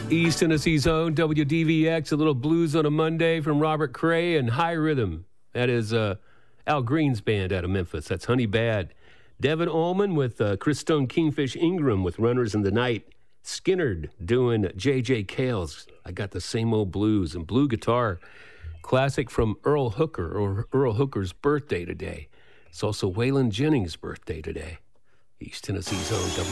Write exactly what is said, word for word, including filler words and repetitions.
East Tennessee's own W D V X, a little blues on a Monday from Robert Cray and High Rhythm. That is uh, Al Green's band out of Memphis. That's Honey Bad. Devin Allman with uh, Chris Stone Kingfish Ingram with Runners in the Night. Skinnerd doing J J Cale's I Got the Same Old Blues. And blue guitar, classic from Earl Hooker, or Earl Hooker's birthday today. It's also Waylon Jennings' birthday today. East Tennessee's own W D V X.